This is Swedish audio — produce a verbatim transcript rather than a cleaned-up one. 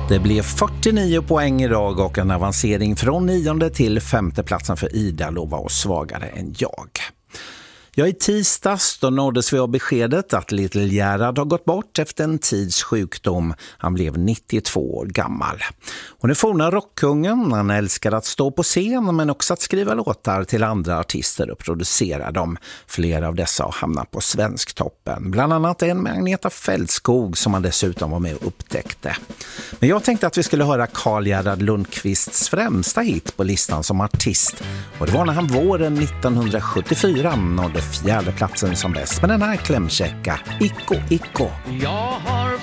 Det blev fyrtionio poäng idag och en avancering från nionde till femte platsen för Ida Lova och svagare än jag. Ja, i tisdags då nåddes vi av beskedet att Little Gerhard har gått bort efter en tids sjukdom. Han blev nittiotvå år gammal. Hon är forna rockkungen. Han älskar att stå på scen men också att skriva låtar till andra artister och producera dem. Flera av dessa har hamnat på Svensktoppen. Bland annat en med Agneta Fältskog som han dessutom var med och upptäckte. Men jag tänkte att vi skulle höra Karl Gerhard Lundqvists främsta hit på listan som artist. Och det var när han våren nittonhundrasjuttiofyra nådde fjärde platsen som bäst med den här klämkäcka Icko Icko. Jag har